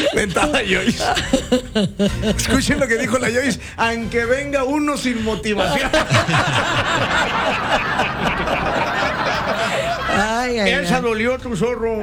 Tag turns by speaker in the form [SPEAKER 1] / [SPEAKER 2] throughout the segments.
[SPEAKER 1] Mentada Joyce. Escuchen lo que dijo la Joyce. Aunque venga uno sin motivación. Esa dolió, tu zorro.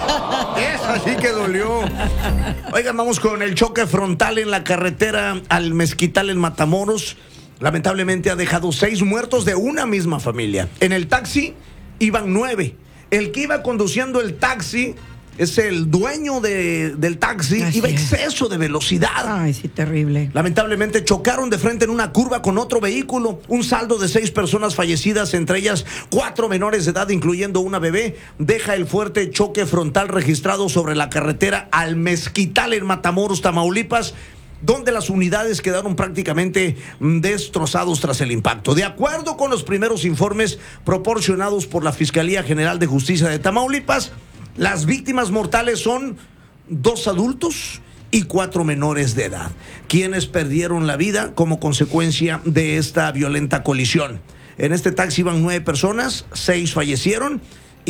[SPEAKER 1] Esa sí que dolió. Oigan, vamos con el choque frontal en la carretera al Mezquital en Matamoros. Lamentablemente ha dejado 6 muertos de una misma familia. En el taxi iban 9. El que iba conduciendo el taxi es el dueño del taxi.
[SPEAKER 2] Así
[SPEAKER 1] iba a
[SPEAKER 2] es.
[SPEAKER 1] exceso de velocidad.
[SPEAKER 2] Ay, sí, terrible.
[SPEAKER 1] Lamentablemente chocaron de frente en una curva con otro vehículo. Un saldo de 6 personas fallecidas, entre ellas 4 menores de edad, incluyendo una bebé. Deja el fuerte choque frontal registrado sobre la carretera al Mezquital en Matamoros, Tamaulipas, donde las unidades quedaron prácticamente destrozados tras el impacto. De acuerdo con los primeros informes proporcionados por la Fiscalía General de Justicia de Tamaulipas, las víctimas mortales son 2 adultos y 4 menores de edad, quienes perdieron la vida como consecuencia de esta violenta colisión. En este taxi iban 9 personas, 6 fallecieron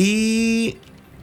[SPEAKER 1] y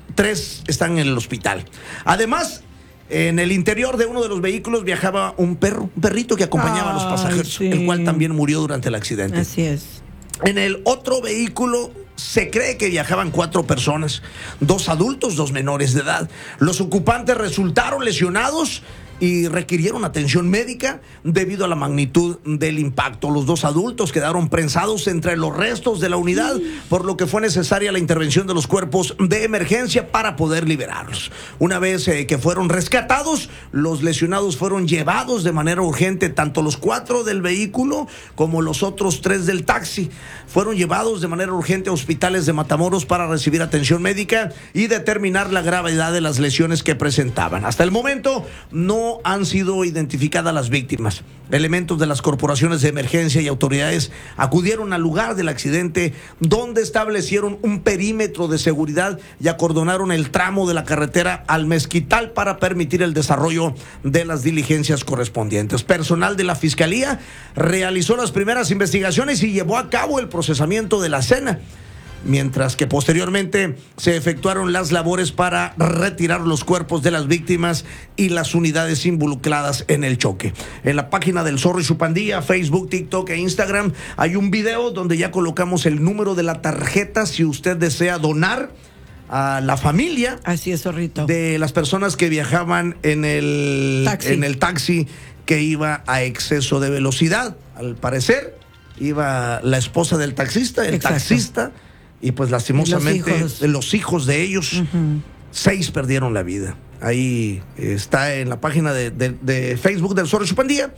[SPEAKER 1] 3 están en el hospital. Además, en el interior de uno de los vehículos viajaba un perrito que acompañaba a los pasajeros,
[SPEAKER 2] sí,
[SPEAKER 1] el cual también murió durante el accidente.
[SPEAKER 2] Así es.
[SPEAKER 1] En el otro vehículo se cree que viajaban 4 personas, 2 adultos, 2 menores de edad. Los ocupantes resultaron lesionados y requirieron atención médica debido a la magnitud del impacto. Los 2 adultos quedaron prensados entre los restos de la unidad, por lo que fue necesaria la intervención de los cuerpos de emergencia para poder liberarlos. Una vez que fueron rescatados, los lesionados fueron llevados de manera urgente, tanto los 4 del vehículo como los otros 3 del taxi. Fueron llevados de manera urgente a hospitales de Matamoros para recibir atención médica y determinar la gravedad de las lesiones que presentaban. Hasta el momento no han sido identificadas las víctimas. Elementos de las corporaciones de emergencia y autoridades acudieron al lugar del accidente, donde establecieron un perímetro de seguridad y acordonaron el tramo de la carretera al Mezquital para permitir el desarrollo de las diligencias correspondientes. Personal de la Fiscalía realizó las primeras investigaciones y llevó a cabo el procesamiento de la escena, mientras que posteriormente se efectuaron las labores para retirar los cuerpos de las víctimas y las unidades involucradas en el choque. En la página del Zorro y su Pandilla, Facebook, TikTok e Instagram, hay un video donde ya colocamos el número de la tarjeta si usted desea donar a la familia.
[SPEAKER 2] Así es, zorrito.
[SPEAKER 1] De las personas que viajaban en el taxi que iba a exceso de velocidad. Al parecer iba la esposa del taxista, el
[SPEAKER 2] Exacto.
[SPEAKER 1] taxista, y pues lastimosamente los hijos de ellos, 6 perdieron la vida. Ahí está en la página de Facebook del Zorro y su Pandilla.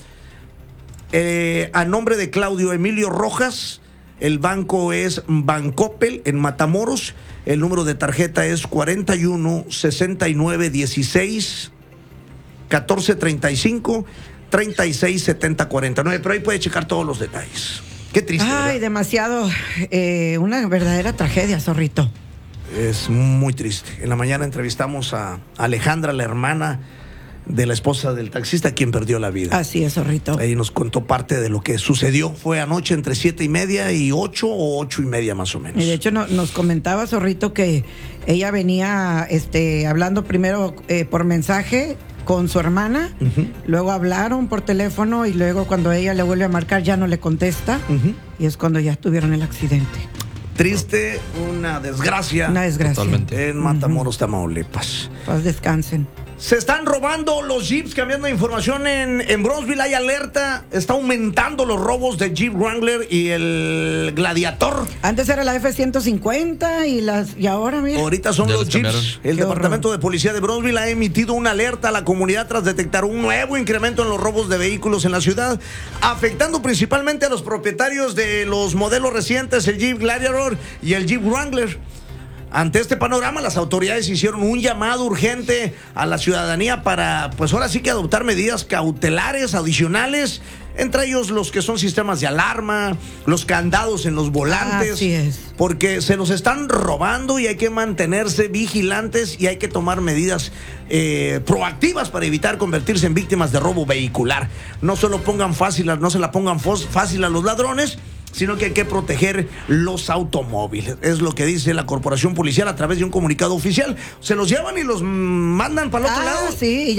[SPEAKER 1] A nombre de Claudio Emilio Rojas, el banco es Bancoppel en Matamoros. El número de tarjeta es 41 69 16 14 35 36 70 49. Pero ahí puede checar todos los detalles. Qué triste.
[SPEAKER 2] Ay,
[SPEAKER 1] ¿verdad?
[SPEAKER 2] demasiado. Una verdadera tragedia, zorrito.
[SPEAKER 1] Es muy triste. En la mañana entrevistamos a Alejandra, la hermana de la esposa del taxista, quien perdió la vida.
[SPEAKER 2] Así es, zorrito.
[SPEAKER 1] Ahí nos contó parte de lo que sucedió. Fue anoche entre 7:30 y 8 o 8:30 más o menos.
[SPEAKER 2] Y de hecho nos comentaba, zorrito, que ella venía hablando primero por mensaje con su hermana, luego hablaron por teléfono y luego cuando ella le vuelve a marcar ya no le contesta, y es cuando ya tuvieron el accidente.
[SPEAKER 1] Triste, una desgracia.
[SPEAKER 2] Una desgracia.
[SPEAKER 3] Totalmente.
[SPEAKER 1] En Matamoros, Tamaulipas.
[SPEAKER 2] Pues descansen.
[SPEAKER 1] Se están robando los jeeps, cambiando de información en Bronzeville. Hay alerta, está aumentando los robos de Jeep Wrangler y el Gladiator.
[SPEAKER 2] Antes era la F-150 y ahora, mira.
[SPEAKER 1] Ahorita son
[SPEAKER 3] Ya
[SPEAKER 1] los
[SPEAKER 3] les
[SPEAKER 1] jeeps.
[SPEAKER 3] cambiaron.
[SPEAKER 1] El
[SPEAKER 2] Qué
[SPEAKER 1] Departamento
[SPEAKER 2] horror.
[SPEAKER 1] de Policía de Bronzeville ha emitido una alerta a la comunidad tras detectar un nuevo incremento en los robos de vehículos en la ciudad, afectando principalmente a los propietarios de los modelos recientes, el Jeep Gladiator y el Jeep Wrangler. Ante este panorama, las autoridades hicieron un llamado urgente a la ciudadanía para, pues ahora sí que adoptar medidas cautelares adicionales, entre ellos los que son sistemas de alarma, los candados en los volantes.
[SPEAKER 2] Así es.
[SPEAKER 1] Porque se los están robando y hay que mantenerse vigilantes y hay que tomar medidas proactivas para evitar convertirse en víctimas de robo vehicular. No se la pongan fácil a los ladrones, sino que hay que proteger los automóviles. Es lo que dice la corporación policial a través de un comunicado oficial. Se los llevan y los mandan para el otro lado.
[SPEAKER 2] Sí.